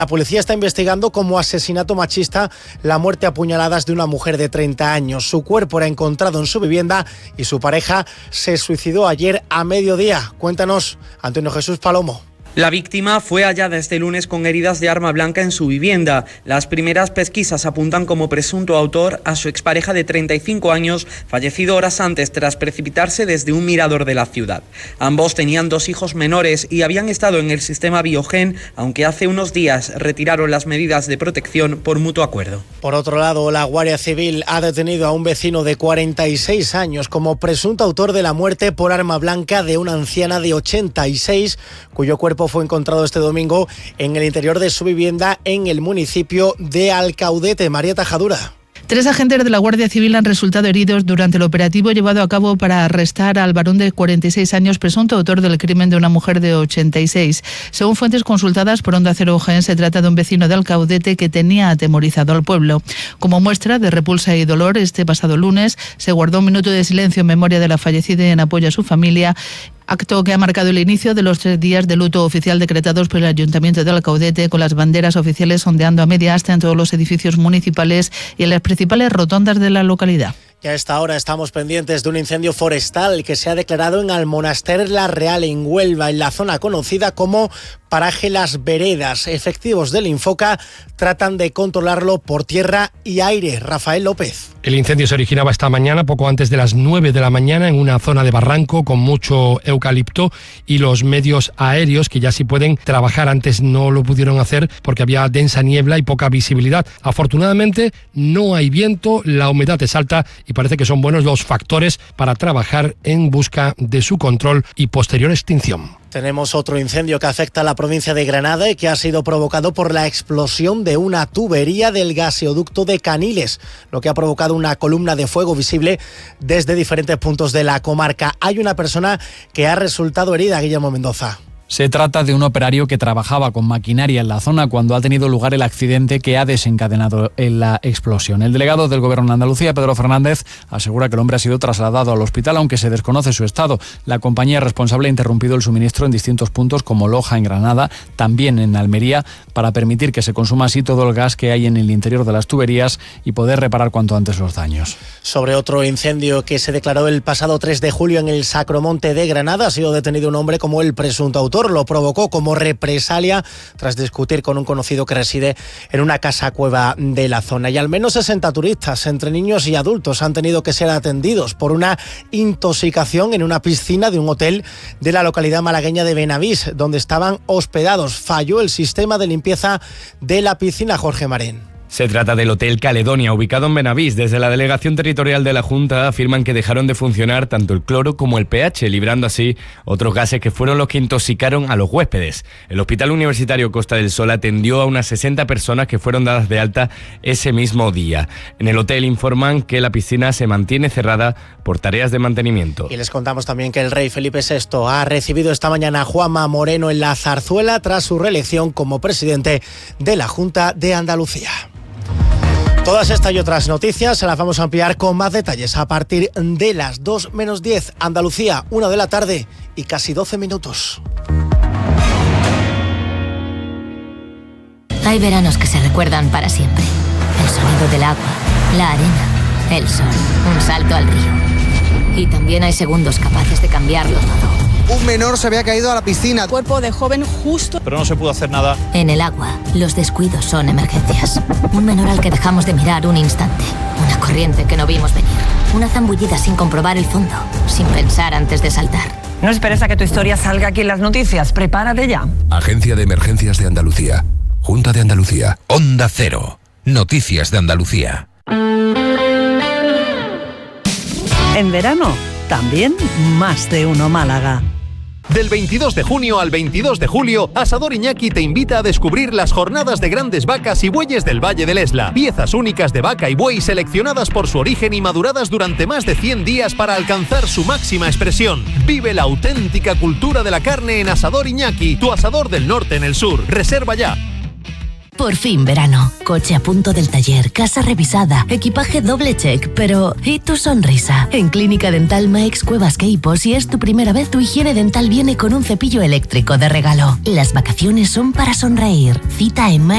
La policía está investigando como asesinato machista la muerte a puñaladas de una mujer de 30 años. Su cuerpo era encontrado en su vivienda y su pareja se suicidó ayer a mediodía. Cuéntanos, Antonio Jesús Palomo. La víctima fue hallada este lunes con heridas de arma blanca en su vivienda. Las primeras pesquisas apuntan como presunto autor a su expareja de 35 años, fallecido horas antes tras precipitarse desde un mirador de la ciudad. Ambos tenían 2 hijos menores y habían estado en el sistema Biogen, aunque hace unos días retiraron las medidas de protección por mutuo acuerdo. Por otro lado, la Guardia Civil ha detenido a un vecino de 46 años como presunto autor de la muerte por arma blanca de una anciana de 86, cuyo cuerpo fue encontrado este domingo en el interior de su vivienda en el municipio de Alcaudete. María Tajadura. 3 agentes de la Guardia Civil han resultado heridos durante el operativo llevado a cabo para arrestar al varón de 46 años, presunto autor del crimen de una mujer de 86. Según fuentes consultadas por Onda Cero Jaén, se trata de un vecino de Alcaudete que tenía atemorizado al pueblo. Como muestra de repulsa y dolor, este pasado lunes se guardó un minuto de silencio en memoria de la fallecida y en apoyo a su familia, acto que ha marcado el inicio de los 3 días de luto oficial decretados por el Ayuntamiento de Alcaudete, con las banderas oficiales ondeando a media asta en todos los edificios municipales y en las principales rotondas de la localidad. Y a esta hora estamos pendientes de un incendio forestal que se ha declarado en Almonaster La Real, en Huelva, en la zona conocida como Paraje Las Veredas. Efectivos del Infoca tratan de controlarlo por tierra y aire. Rafael López. El incendio se originaba esta mañana, poco antes de las 9 de la mañana, en una zona de barranco con mucho eucalipto, y los medios aéreos, que ya sí pueden trabajar, antes no lo pudieron hacer porque había densa niebla y poca visibilidad. Afortunadamente no hay viento, la humedad es alta y parece que son buenos los factores para trabajar en busca de su control y posterior extinción. Tenemos otro incendio que afecta a la provincia de Granada y que ha sido provocado por la explosión de una tubería del gaseoducto de Caniles, lo que ha provocado una columna de fuego visible desde diferentes puntos de la comarca. Hay una persona que ha resultado herida, Guillermo Mendoza. Se trata de un operario que trabajaba con maquinaria en la zona cuando ha tenido lugar el accidente que ha desencadenado la explosión. El delegado del Gobierno de Andalucía, Pedro Fernández, asegura que el hombre ha sido trasladado al hospital, aunque se desconoce su estado. La compañía responsable ha interrumpido el suministro en distintos puntos como Loja en Granada, también en Almería, para permitir que se consuma así todo el gas que hay en el interior de las tuberías y poder reparar cuanto antes los daños. Sobre otro incendio que se declaró el pasado 3 de julio en el Sacromonte de Granada, ha sido detenido un hombre como el presunto autor. Lo provocó como represalia tras discutir con un conocido que reside en una casa cueva de la zona. Y al menos 60 turistas, entre niños y adultos, han tenido que ser atendidos por una intoxicación en una piscina de un hotel de la localidad malagueña de Benavís, donde estaban hospedados. Falló el sistema de limpieza de la piscina. Jorge Marín. Se trata del Hotel Caledonia, ubicado en Benavís. Desde la Delegación Territorial de la Junta afirman que dejaron de funcionar tanto el cloro como el pH, librando así otros gases que fueron los que intoxicaron a los huéspedes. El Hospital Universitario Costa del Sol atendió a unas 60 personas que fueron dadas de alta ese mismo día. En el hotel informan que la piscina se mantiene cerrada por tareas de mantenimiento. Y les contamos también que el rey Felipe VI ha recibido esta mañana a Juanma Moreno en la Zarzuela tras su reelección como presidente de la Junta de Andalucía. Todas estas y otras noticias se las vamos a ampliar con más detalles a partir de las 2 menos 10, Andalucía, 1 de la tarde y casi 12 minutos. Hay veranos que se recuerdan para siempre. El sonido del agua, la arena, el sol, un salto al río. Y también hay segundos capaces de cambiarlo todo. Un menor se había caído a la piscina. Cuerpo de joven justo. Pero no se pudo hacer nada. En el agua, los descuidos son emergencias. Un menor al que dejamos de mirar un instante. Una corriente que no vimos venir. Una zambullida sin comprobar el fondo. Sin pensar antes de saltar. No esperes a que tu historia salga aquí en las noticias. Prepárate ya. Agencia de Emergencias de Andalucía. Junta de Andalucía. Onda Cero. Noticias de Andalucía. En verano, también más de uno Málaga. Del 22 de junio al 22 de julio, Asador Iñaki te invita a descubrir las jornadas de grandes vacas y bueyes del Valle del Esla. Piezas únicas de vaca y buey seleccionadas por su origen y maduradas durante más de 100 días para alcanzar su máxima expresión. Vive la auténtica cultura de la carne en Asador Iñaki, tu asador del norte en el sur. Reserva ya. Por fin verano. Coche a punto del taller, casa revisada, equipaje doble check, pero ¿y tu sonrisa? En Clínica Dental Maex Cuevas Queipo, si es tu primera vez, tu higiene dental viene con un cepillo eléctrico de regalo. Las vacaciones son para sonreír. Cita en Maex.